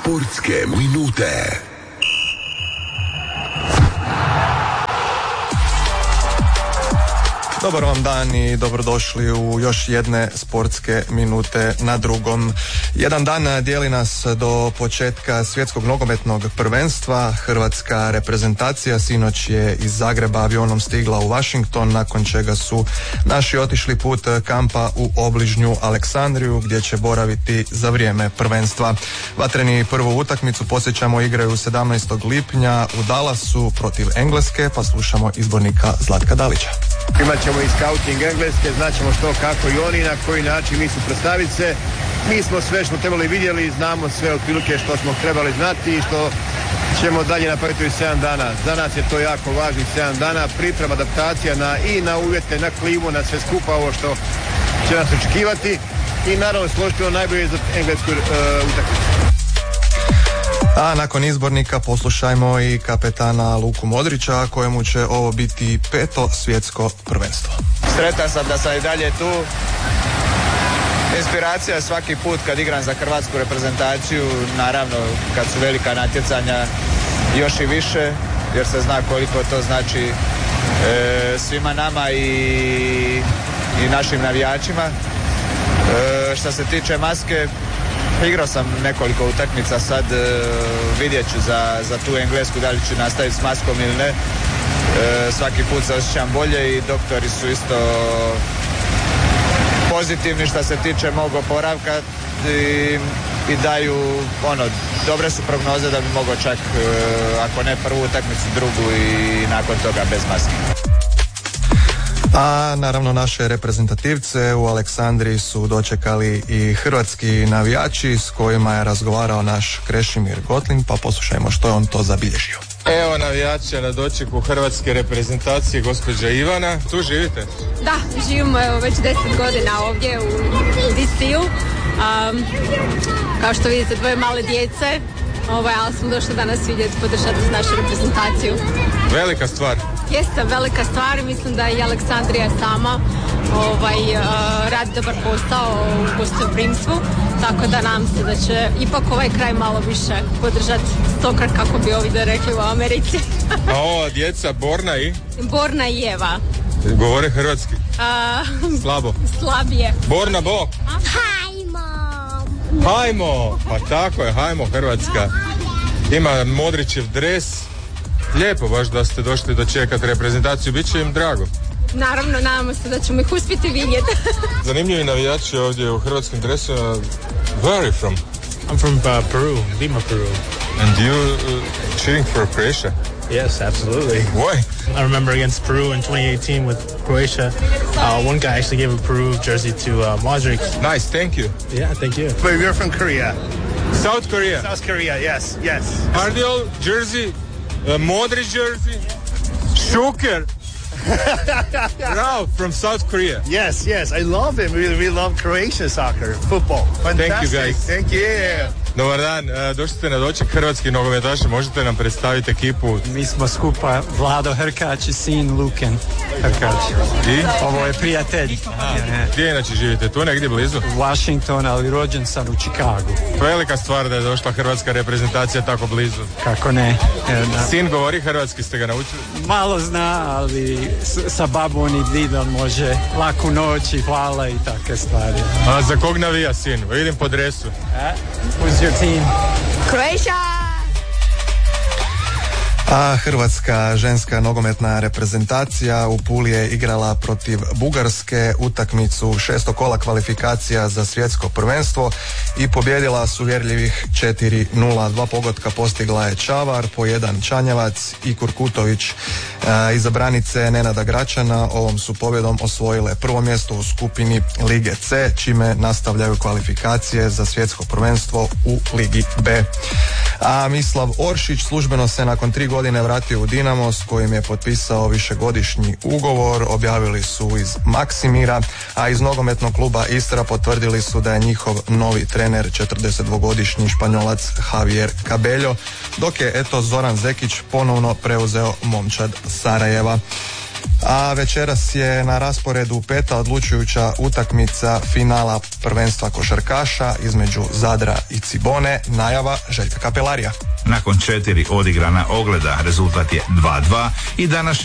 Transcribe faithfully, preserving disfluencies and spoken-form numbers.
Sportske minute. Dobar vam dan i dobrodošli u još jedne sportske minute na drugom. Jedan dan dijeli nas do početka svjetskog nogometnog prvenstva. Hrvatska reprezentacija sinoć je iz Zagreba avionom stigla u Washington, nakon čega su naši otišli put kampa u obližnju Aleksandriju, gdje će boraviti za vrijeme prvenstva. Vatreni prvu utakmicu, podsjećamo, igraju sedamnaestog lipnja u Dallasu protiv Engleske, pa slušamo izbornika Zlatka Dalića. Imat ćemo i scouting Engleske, znaćemo što, kako i oni, na koji način misle predstaviti se. Mi smo sve što trebali vidjeli, znamo sve otprilike što smo trebali znati i što ćemo dalje napraviti u sedam dana. Za nas je to jako važnih sedam dana, priprema, adaptacija na, i na uvjete, na klimu, na sve skupa ovo što će nas očekivati i naravno složiti ono najbolje za englesku uh, utakmicu. A nakon izbornika poslušajmo i kapetana Luku Modrića, kojemu će ovo biti peto svjetsko prvenstvo. Sretan sam da sam i dalje tu. Inspiracija svaki put kad igram za hrvatsku reprezentaciju, naravno kad su velika natjecanja još i više, jer se zna koliko to znači e, svima nama i, i našim navijačima. E, što se tiče maske, igrao sam nekoliko utakmica, sad e, vidjet ću za, za tu Englesku da li ću nastaviti s maskom ili ne. E, svaki put se osjećam bolje i doktori su isto pozitivni što se tiče mog oporavka i, i daju, ono, dobre su prognoze da bi mogao čak, e, ako ne prvu utakmicu, drugu i nakon toga bez maske. A naravno naše reprezentativce u Aleksandriji su dočekali i hrvatski navijači s kojima je razgovarao naš Krešimir Gotlin, pa poslušajmo što je on to zabilježio. Evo navijača na dočeku hrvatske reprezentacije, gospođa Ivana. Tu živite? Da, živimo evo, već deset godina ovdje u D C-u. Um, kao što vidite, dvoje male djece, ovaj, ali sam došla danas vidjeti, podržati našu reprezentaciju. Velika stvar. Jeste velika stvar, mislim da i Aleksandrija sama ovaj, uh, radi dobar posao u gostoprimstvu, tako da nam se da će ipak ovaj kraj malo više podržati stokrat, kako bi ovdje rekli u Americi. A ova djeca Borna i? Borna i Eva. Govore hrvatski? Uh, Slabo? Slabije. Borna, bo? Hajmo! Hajmo! Pa tako je, hajmo Hrvatska. Ima Modrićev dres. Lijepo baš da ste došli dočekati reprezentaciju, bit će im drago. Naravno, nadamo se da ćemo ih uspjeti vidjeti. Zanimljivi navijači ovdje u hrvatskim dresima. Where are you from? I'm from uh, Peru, Lima, Peru. And you uh, cheering for Croatia? Yes, absolutely. Why? I remember against Peru in twenty eighteen with Croatia. Uh, one guy actually gave a Peru jersey to uh, Modric. Nice, thank you. Yeah, thank you. But you're from Korea. South Korea? South Korea, yes, yes. Are they all jersey? Uh, Modric jersey? Šuker? Ralph from South Korea. Yes, yes, I love him. We, we love Croatian soccer, football. Fantastic. Thank you guys. Thank you. Dobar dan, došli ste na doček hrvatskih nogometaša, možete nam predstaviti ekipu? Mi smo skupa Vlado Hrkač i sin Luken Hrkač. I? Ovo je prijatelj. Aha. Gdje inače živite? Tu negdje blizu? Washington, ali rođen sam u Chicagu. Velika stvar da je došla hrvatska reprezentacija tako blizu. Kako ne? Da. Sin govori hrvatski, ste ga naučili? Malo zna, ali s- sa babom i didom može laku noć i hvala i takve stvari. A za kog navija sin? Vidim po dresu. Who's your team? Croatia! A hrvatska ženska nogometna reprezentacija u Puli je igrala protiv Bugarske utakmicu šestog kola kvalifikacija za svjetsko prvenstvo i pobjedila s uvjerljivih četiri nula. Dva pogotka postigla je Čavar, po jedan Čanjevac i Kurkutović. E, iza branice Nenada Gračana ovom su pobjedom osvojile prvo mjesto u skupini Lige C, čime nastavljaju kvalifikacije za svjetsko prvenstvo u Ligi B. A Mislav Oršić službeno se nakon tri godine vratio u Dinamo, s kojim je potpisao višegodišnji ugovor, objavili su iz Maksimira, a iz nogometnog kluba Istra potvrdili su da je njihov novi trener četrdesetdvogodišnji Španjolac Javier Cabello, dok je eto Zoran Zekić ponovno preuzeo momčad Sarajeva. A večeras je na rasporedu peta odlučujuća utakmica finala prvenstva košarkaša između Zadra i Cibone, najava Željka Kapelarija. Nakon četiri odigrana ogleda rezultat je dva dva i danas